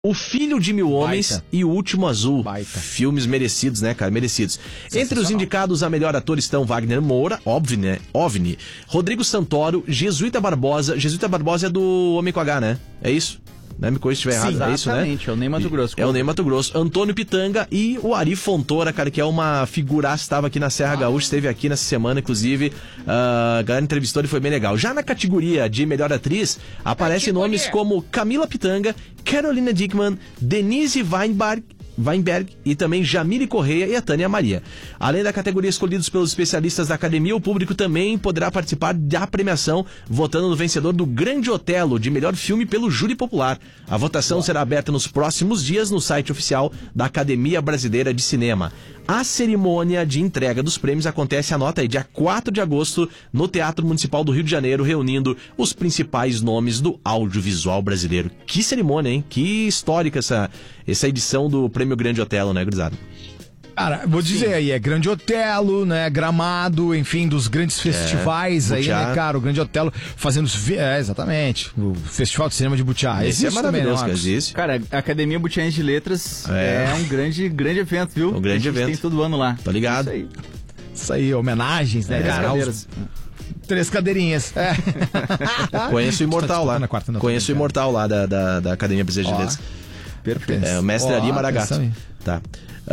O Filho de Mil Homens Baita. e O Último Azul. Baita. Filmes merecidos, né, cara? Merecidos. Entre os indicados a melhor ator estão Wagner Moura, OVNI, Rodrigo Santoro, Jesuíta Barbosa. Jesuíta Barbosa é do Homem com H, né? É isso? Não me corrija se estiver errado, é isso, né? Exatamente, é o Ney Mato Grosso. É o Ney Mato Grosso. Antônio Pitanga e o Ari Fontoura, cara, que é uma figuraça, estava aqui na Serra Gaúcha, esteve aqui nessa semana, inclusive. A galera entrevistou e foi bem legal. Já na categoria de melhor atriz, aparecem nomes como Camila Pitanga, Carolina Dickman, Denise Weinberg e também Jamile Correia e a Tânia Maria. Além da categoria escolhidos pelos especialistas da academia, o público também poderá participar da premiação, votando no vencedor do Grande Otelo, de melhor filme pelo júri popular. A votação será aberta nos próximos dias no site oficial da Academia Brasileira de Cinema. A cerimônia de entrega dos prêmios acontece, anota aí, dia 4 de agosto, no Teatro Municipal do Rio de Janeiro, reunindo os principais nomes do audiovisual brasileiro. Que cerimônia, hein? Que histórica essa edição do Prêmio Grande Otelo, né, gurizada? Cara, vou dizer aí, é Grande Otelo, né, Gramado, enfim, dos grandes festivais aí, Butiá. né, cara, o Grande Otelo fazendo, exatamente, o Festival de Cinema de Butiá. Esse é Existe também, maravilhoso, né, cara, Marcos? existe. Cara, a Academia Butiaense de Letras é um grande evento, viu? Um grande A gente evento. tem todo ano lá. Tá ligado? Isso aí. Isso aí, homenagens, né, cara, cadeiras. 3 cadeirinhas. É. Conheço o Imortal lá. disputando a quarta, não, tô Conheço o brincando. Imortal lá da Academia Brasileira de Letras. Perfeito. É, o mestre Ari Maragato. atenção aí. Tá.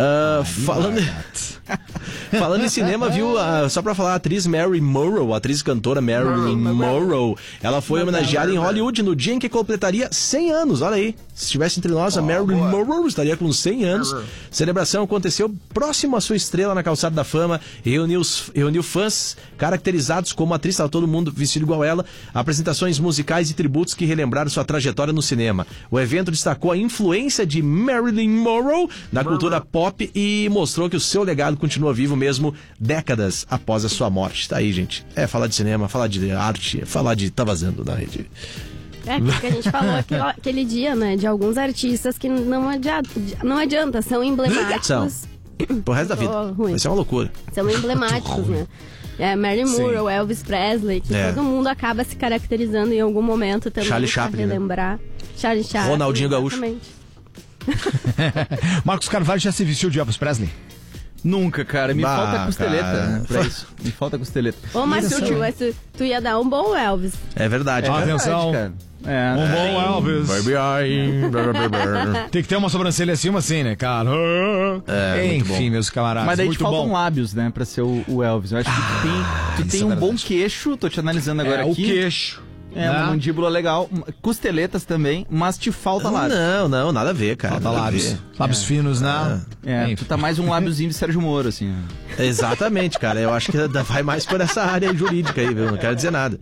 Falando em cinema, viu? Só pra falar, a atriz Mary Morrow, a atriz e cantora Marilyn Monroe, ela foi homenageada em Hollywood no dia em que completaria 100 anos. Olha aí, se estivesse entre nós, a Marilyn Monroe estaria com 100 anos. Celebração aconteceu próximo à sua estrela na Calçada da Fama e reuniu fãs caracterizados como atriz, estava todo mundo vestido igual ela, apresentações musicais e tributos que relembraram sua trajetória no cinema. O evento destacou a influência de Marilyn Monroe na cultura pop e mostrou que o seu legado continua vivo mesmo décadas após a sua morte. Tá aí, gente. É falar de cinema, falar de arte, falar de Tá Vazando na rede. É, porque a gente falou aquele dia, né, de alguns artistas que não adianta, são emblemáticos. São. Pro resto da vida. Ruim. Vai ser uma loucura. São emblemáticos, né? Marilyn Monroe, Elvis Presley, que todo mundo acaba se caracterizando em algum momento também. Charlie Chaplin, né? relembrar. Charlie Chaplin. Ronaldinho Gaúcho. Exatamente. Marcos Carvalho já se vestiu de Elvis Presley? Nunca, cara. Me Bah, falta costeleta cara. pra isso. Me falta costeleta. Ô, mas tu ia dar um bom Elvis. É verdade. Atenção. Cara. Um bom Elvis. Tem que ter uma sobrancelha acima assim, né, cara? muito Enfim, bom. meus camaradas, Mas daí muito te faltam bom. lábios, né, pra ser o Elvis. Eu acho que tu tem isso é um bom verdade. queixo, tô te analisando agora O aqui. queixo. É, uma mandíbula legal, costeletas também, mas te falta lábio. Não, nada a ver, cara. Falta nada a lábios. ver. Lábios finos, né? É, tu tá mais um lábiozinho de Sérgio Moro, assim. Exatamente, cara. Eu acho que vai mais por essa área jurídica aí, viu? Não quero dizer nada.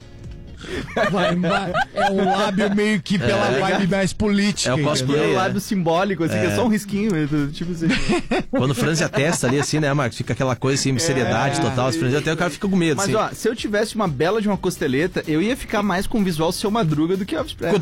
É um lábio meio que pela vibe mais política. É o entendeu? cosplay. É um lábio simbólico, assim, que é só um risquinho, tipo assim. Quando franze a testa ali, assim, né, Marcos? Fica aquela coisa assim, seriedade total. Se franze até o cara fica com medo, Mas, assim. ó, se eu tivesse uma bela de uma costeleta, eu ia ficar mais com o visual Seu Madruga do que Elvis Presley.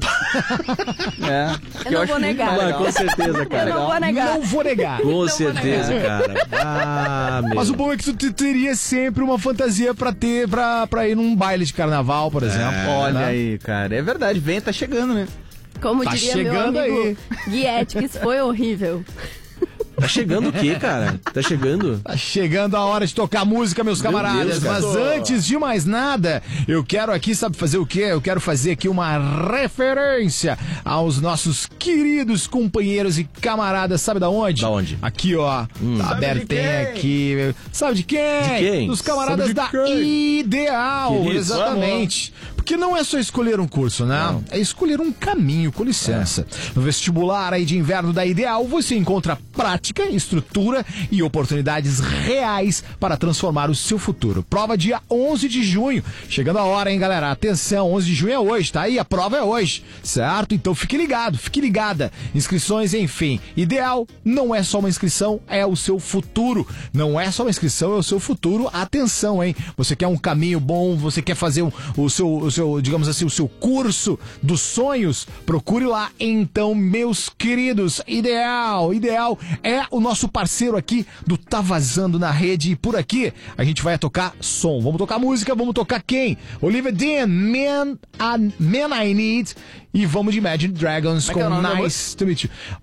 Eu não acho vou muito negar. mais legal. Com certeza, cara. Eu não vou negar. Não vou negar. Com certeza, cara. Meu. Mas o bom é que tu teria sempre uma fantasia pra ir num baile de carnaval, por exemplo. Olha né? aí, cara. É verdade, vem, tá chegando, né? Como Tá diria meu chegando amigo aí. Gui Etkiss, foi horrível. Tá chegando o quê, cara? Tá chegando? Tá chegando a hora de tocar música, meus camaradas. Deus, cara. Mas antes de mais nada, eu quero aqui, sabe fazer o quê? Eu quero fazer aqui uma referência aos nossos queridos companheiros e camaradas. Sabe da onde? Da onde? Aqui, ó. Tá abertinho aqui. Sabe de quem? De quem? Dos camaradas Sabe de da quem? Ideal. Queridos, Exatamente. Porque não é só escolher um curso, né? É escolher um caminho, com licença. No vestibular aí de inverno da Ideal, você encontra prática, estrutura e oportunidades reais para transformar o seu futuro. Prova dia 11 de junho. Chegando a hora, hein, galera? Atenção, 11 de junho é hoje, tá aí? A prova é hoje, certo? Então fique ligado, fique ligada. Inscrições, enfim. Ideal não é só uma inscrição, é o seu futuro. Não é só uma inscrição, é o seu futuro. Atenção, hein? Você quer um caminho bom, você quer fazer o seu digamos assim, o seu curso dos sonhos, procure lá. Então, meus queridos, Ideal é o nosso parceiro aqui do Tá Vazando na Rede, e por aqui a gente vai tocar som. Vamos tocar música, vamos tocar quem? Olivia Dean, Man I Need, e vamos de Imagine Dragons com Nice to Meet You.